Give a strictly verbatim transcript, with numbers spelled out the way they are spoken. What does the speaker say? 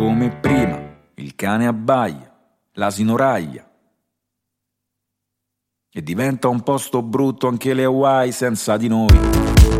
come prima, il cane abbaia, l'asino raglia. E diventa un posto brutto anche le Hawaii senza di noi.